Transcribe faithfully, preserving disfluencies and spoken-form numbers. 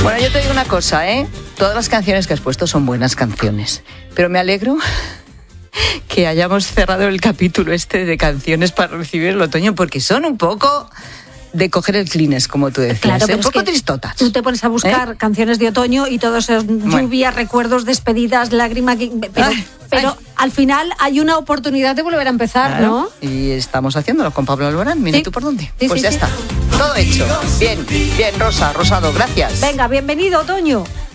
Bueno, yo te digo una cosa, ¿eh? Todas las canciones que has puesto son buenas canciones, pero me alegro que hayamos cerrado el capítulo este de canciones para recibir el otoño, porque son un poco de coger el Kleenex, como tú decías, claro, ¿eh? Un es poco que tristotas. Tú te pones a buscar ¿Eh? canciones de otoño y todo eso es lluvia, bueno. recuerdos, despedidas, lágrimas, pero, ay, pero ay. al final hay una oportunidad de volver a empezar, claro. ¿no? Y estamos haciéndolo con Pablo Alborán, mira sí. tú por dónde. Sí, pues sí, ya sí. está, todo hecho. Bien, bien, Rosa, Rosado, gracias. Venga, bienvenido, otoño.